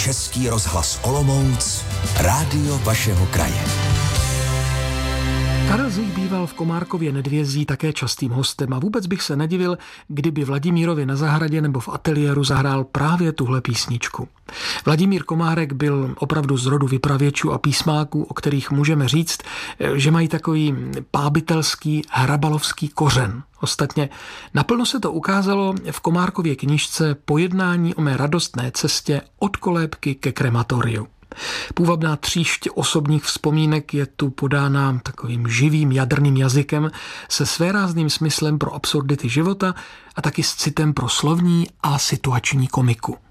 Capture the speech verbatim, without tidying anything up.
Český rozhlas Olomouc, rádio vašeho kraje. Karel Zich býval v Komárkově Nedvězí také častým hostem a vůbec bych se nedivil, kdyby Vladimírovi na zahradě nebo v ateliéru zahrál právě tuhle písničku. Vladimír Komárek byl opravdu z rodu vypravěčů a písmáků, o kterých můžeme říct, že mají takový pábitelský hrabalovský kořen. Ostatně naplno se to ukázalo v Komárkově knížce Pojednání o mé radostné cestě od kolébky ke krematoriu. Půvabná tříšť osobních vzpomínek je tu podána takovým živým jadrným jazykem se svérázným smyslem pro absurdity života a taky s citem pro slovní a situační komiku.